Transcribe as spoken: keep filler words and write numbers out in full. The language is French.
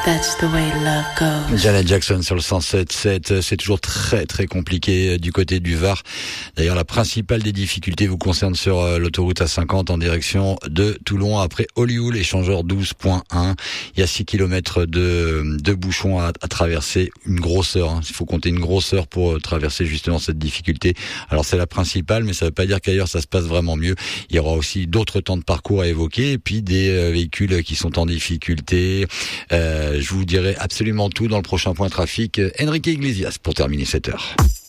That's the way love goes. Janet Jackson sur le cent sept sept, c'est toujours très très compliqué du côté du Var. D'ailleurs, la principale des difficultés vous concerne sur l'autoroute A cinquante en direction de Toulon après Olioul, échangeur douze point un. Il y a six kilomètres de, de bouchons à, à traverser, une grosse heure. Hein. Il faut compter une grosse heure pour traverser justement cette difficulté. Alors c'est la principale, mais ça ne veut pas dire qu'ailleurs ça se passe vraiment mieux. Il y aura aussi d'autres temps de parcours à évoquer et puis des véhicules qui sont en difficulté. Euh, je vous dirai absolument tout dans le prochain point trafic. Enrique Iglesias pour terminer cette heure.